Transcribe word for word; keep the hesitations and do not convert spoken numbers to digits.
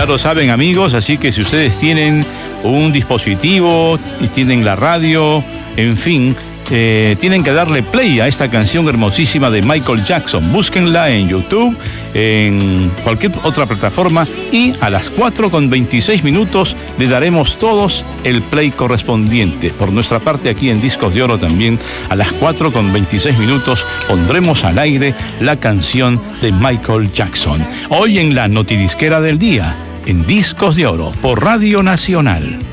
lo saben, amigos, así que si ustedes tienen un dispositivo y tienen la radio, en fin, eh, tienen que darle play a esta canción hermosísima de Michael Jackson. Búsquenla en YouTube, en cualquier otra plataforma, y a las cuatro con veintiséis minutos le daremos todos el play correspondiente. Por nuestra parte, aquí en Discos de Oro también, a las cuatro con veintiséis minutos pondremos al aire la canción de Michael Jackson. Hoy en la notidisquera del día, en Discos de Oro, por Radio Nacional.